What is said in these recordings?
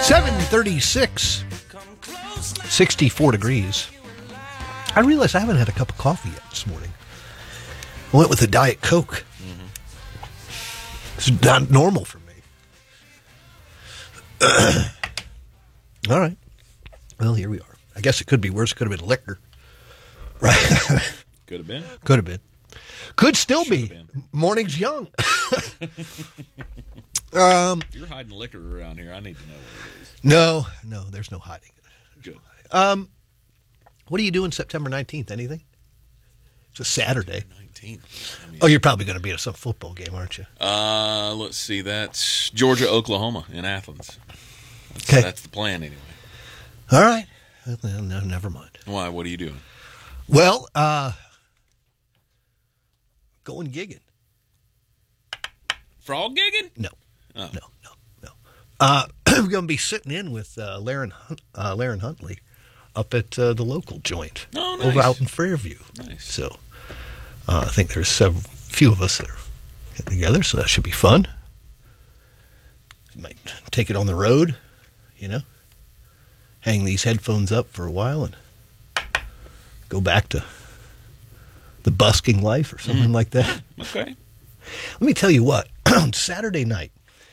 7:36, 64 degrees. I realized I haven't had a cup of coffee yet this morning. I went with a Diet Coke. It's not normal for me. All right. Well, here we are. I guess it could be worse. It could have been liquor. Right? Could have been. Could have been. Could still Should be. have been. Morning's young. If you're hiding liquor around here, I need to know what it is. No, there's no hiding. Good. What are you doing September 19th? Anything? It's a Saturday. 19th. Oh, you're probably going to be at some football game, aren't you? Let's see. That's Georgia, Oklahoma in Athens. Okay. That's the plan anyway. All right. Well, no, never mind. Why? What are you doing? Well, going gigging. Frog gigging? No. Oh. No. We're going to be sitting in with Laren Huntley up at the local joint. Oh, nice. Over out in Fairview. Nice. So I think there's few of us that are getting together, so that should be fun. Might take it on the road, hang these headphones up for a while and go back to the busking life or something like that. Okay. Let me tell you what, on Saturday night,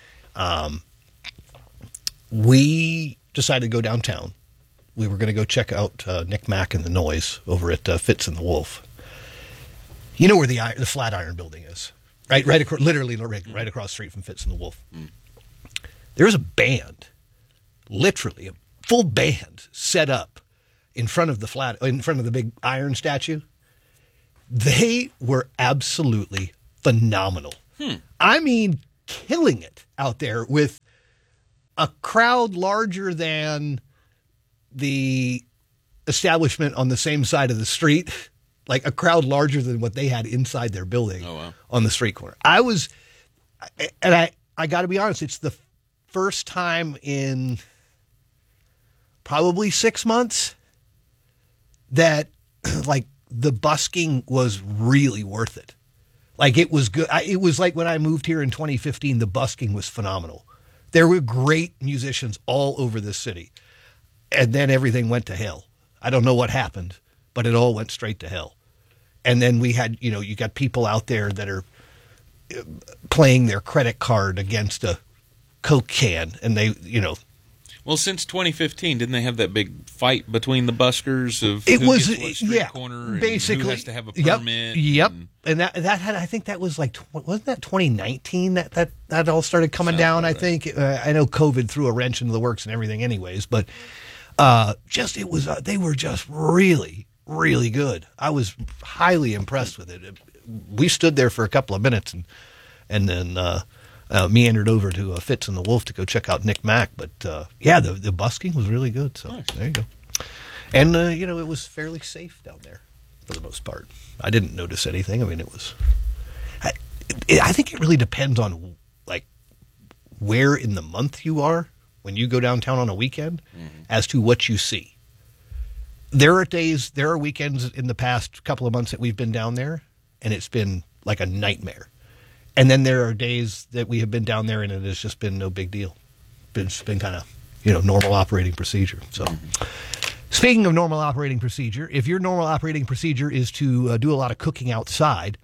we decided to go downtown. We were going to go check out Nick Mack and the Noise over at Fitz and the Wolf. You know where the Flatiron Building is, right? Literally right across the street from Fitz and the Wolf. Mm. There's a band, literally a full band, set up in front of the big iron statue. They were absolutely phenomenal. I mean, killing it out there with a crowd larger than the establishment on the same side of the street, like a crowd larger than what they had inside their building on the street corner. I got to be honest, it's the first time in probably 6 months that like the busking was really worth it. Like it was good. It was like when I moved here in 2015, the busking was phenomenal. There were great musicians all over this city. And then everything went to hell. I don't know what happened, but it all went straight to hell. And then we had, you got people out there that are playing their credit card against a Coke can. And they, Well, since 2015, didn't they have that big fight between the buskers of it who was gets what street corner basically, and who has to have a permit? Yep. And that had, I think that was like, wasn't that 2019 that all started coming down? Right. I think I know COVID threw a wrench into the works and everything, anyways. But they were just really, really good. I was highly impressed with it. We stood there for a couple of minutes and then meandered over to Fitz and the Wolf to go check out Nick Mack. But the busking was really good. So nice. There you go. And it was fairly safe down there for the most part. I didn't notice anything. I mean, it was. I think it really depends on like where in the month you are when you go downtown on a weekend as to what you see. There are weekends in the past couple of months that we've been down there, and it's been like a nightmare. And then there are days that we have been down there, and it has just been no big deal. It's been kind of, normal operating procedure. So, speaking of normal operating procedure, if your normal operating procedure is to do a lot of cooking outside,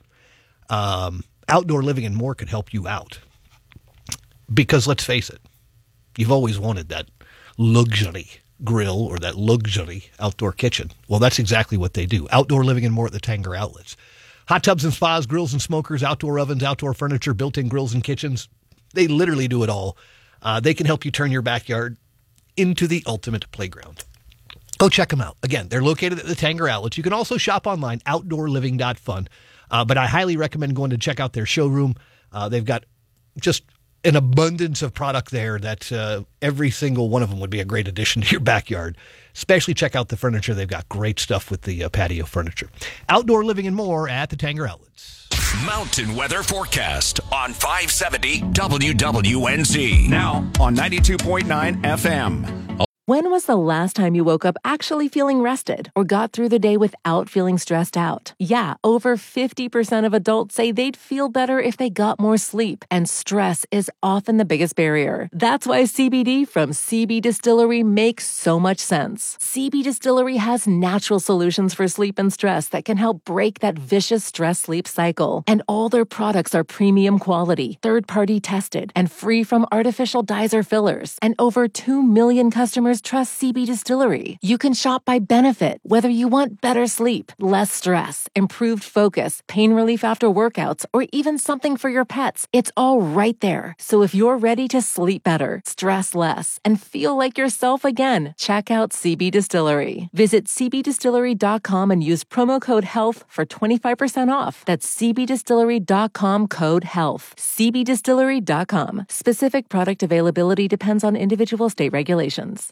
Outdoor Living and More could help you out. Because let's face it, you've always wanted that luxury grill or that luxury outdoor kitchen. Well, that's exactly what they do. Outdoor Living and More at the Tanger Outlets. Hot tubs and spas, grills and smokers, outdoor ovens, outdoor furniture, built-in grills and kitchens. They literally do it all. They can help you turn your backyard into the ultimate playground. Go check them out. Again, they're located at the Tanger Outlets. You can also shop online, outdoorliving.fun. But I highly recommend going to check out their showroom. They've got just an abundance of product there that every single one of them would be a great addition to your backyard. Especially check out the furniture. They've got great stuff with the patio furniture. Outdoor Living and More at the Tanger Outlets. Mountain weather forecast on 570 WWNZ. Now on 92.9 FM. When was the last time you woke up actually feeling rested or got through the day without feeling stressed out? Yeah, over 50% of adults say they'd feel better if they got more sleep, and stress is often the biggest barrier. That's why CBD from CB Distillery makes so much sense. CB Distillery has natural solutions for sleep and stress that can help break that vicious stress-sleep cycle. And all their products are premium quality, third-party tested, and free from artificial dyes or fillers. And over 2 million customers trust CB Distillery. You can shop by benefit, whether you want better sleep, less stress, improved focus, pain relief after workouts, or even something for your pets. It's all right there. So if you're ready to sleep better, stress less, and feel like yourself again, check out CB Distillery. Visit cbdistillery.com and use promo code HEALTH for 25% off. That's cbdistillery.com, code HEALTH. cbdistillery.com. Specific product availability depends on individual state regulations.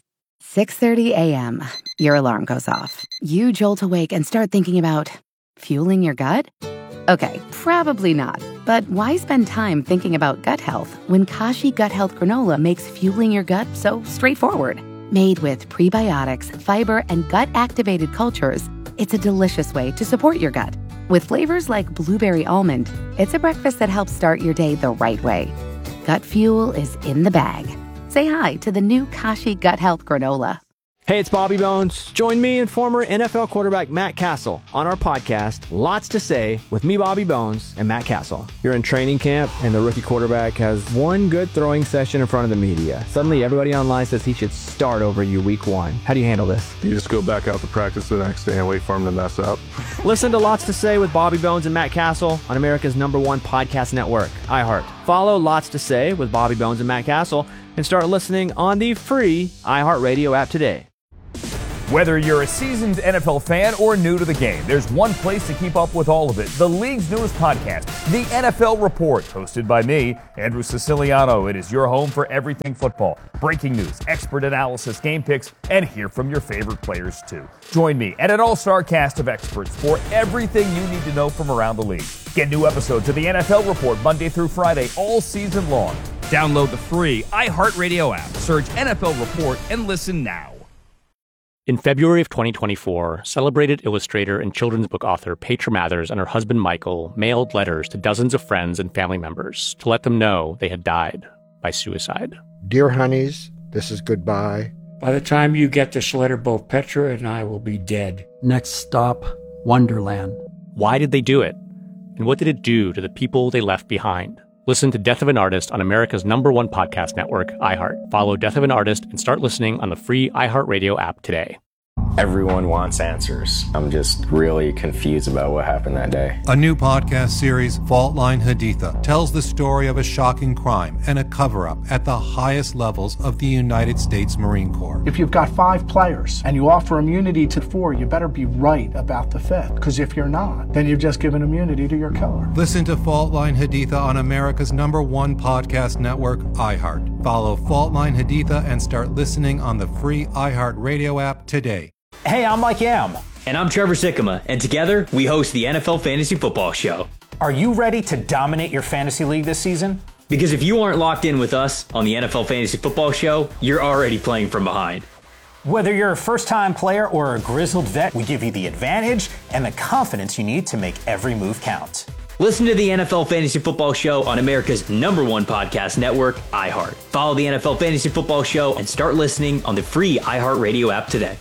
6:30 a.m. Your alarm goes off. You jolt awake and start thinking about fueling your gut? Okay, probably not. But why spend time thinking about gut health when Kashi Gut Health Granola makes fueling your gut so straightforward? Made with prebiotics, fiber, and gut-activated cultures, it's a delicious way to support your gut. With flavors like blueberry almond, it's a breakfast that helps start your day the right way. Gut fuel is in the bag. Say hi to the new Kashi Gut Health Granola. Hey, it's Bobby Bones. Join me and former NFL quarterback Matt Castle on our podcast, Lots to Say, with me, Bobby Bones, and Matt Castle. You're in training camp, and the rookie quarterback has one good throwing session in front of the media. Suddenly, everybody online says he should start over you week one. How do you handle this? You just go back out to practice the next day and wait for him to mess up. Listen to Lots to Say with Bobby Bones and Matt Castle on America's #1 podcast network, iHeart. Follow Lots to Say with Bobby Bones and Matt Castle and start listening on the free iHeartRadio app today. Whether you're a seasoned NFL fan or new to the game, there's one place to keep up with all of it. The league's newest podcast, The NFL Report, hosted by me, Andrew Siciliano. It is your home for everything football. Breaking news, expert analysis, game picks, and hear from your favorite players too. Join me and an all-star cast of experts for everything you need to know from around the league. Get new episodes of The NFL Report Monday through Friday all season long. Download the free iHeartRadio app, search NFL Report, and listen now. In February of 2024, celebrated illustrator and children's book author Petra Mathers and her husband Michael mailed letters to dozens of friends and family members to let them know they had died by suicide. Dear honeys, this is goodbye. By the time you get this letter, both Petra and I will be dead. Next stop, Wonderland. Why did they do it? And what did it do to the people they left behind? Listen to Death of an Artist on America's #1 podcast network, iHeart. Follow Death of an Artist and start listening on the free iHeartRadio app today. Everyone wants answers. I'm just really confused about what happened that day. A new podcast series, Fault Line Haditha, tells the story of a shocking crime and a cover-up at the highest levels of the United States Marine Corps. If you've got 5 players and you offer immunity to 4, you better be right about the 5th. Because if you're not, then you've just given immunity to your killer. Listen to Fault Line Haditha on America's #1 podcast network, iHeart. Follow Fault Line Haditha and start listening on the free iHeartRadio app today. Hey, I'm Mike Yam. And I'm Trevor Sikkema, and together we host the NFL Fantasy Football Show. Are you ready to dominate your fantasy league this season? Because if you aren't locked in with us on the NFL Fantasy Football Show, you're already playing from behind. Whether you're a first-time player or a grizzled vet, we give you the advantage and the confidence you need to make every move count. Listen to the NFL Fantasy Football Show on America's #1 podcast network, iHeart. Follow the NFL Fantasy Football Show and start listening on the free iHeartRadio app today.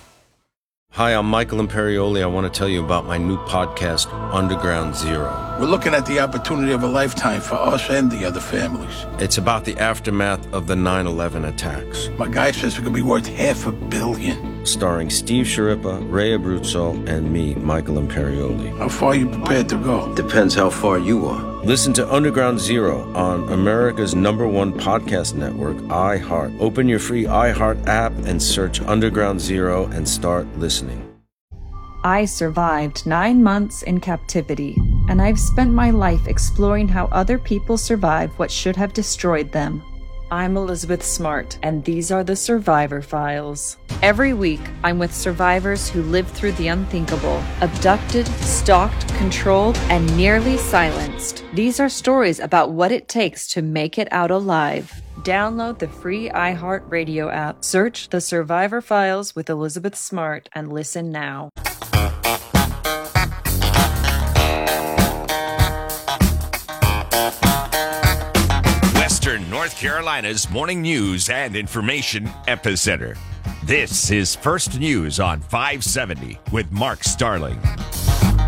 Hi, I'm Michael Imperioli. I want to tell you about my new podcast, Underground Zero. We're looking at the opportunity of a lifetime for us and the other families. It's about the aftermath of the 9/11 attacks. My guy says it could be worth $500 million. Starring Steve Sciarippa, Ray Abruzzo, and me, Michael Imperioli. How far are you prepared to go? Depends how far you are. Listen to Underground Zero on America's #1 podcast network, iHeart. Open your free iHeart app and search Underground Zero and start listening. I survived 9 months in captivity, and I've spent my life exploring how other people survived what should have destroyed them. I'm Elizabeth Smart, and these are the Survivor Files. Every week, I'm with survivors who lived through the unthinkable, abducted, stalked, controlled, and nearly silenced. These are stories about what it takes to make it out alive. Download the free iHeartRadio app. Search The Survivor Files with Elizabeth Smart and listen now. Western North Carolina's morning news and information epicenter. This is First News on 570 with Mark Starling.